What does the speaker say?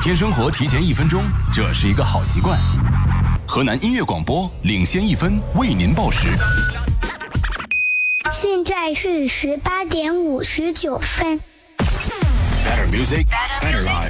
天生活提前1分钟，这是一个好习惯。河南音乐广播领先1分，为您报时。 现在是18点59分。 Better music, better life.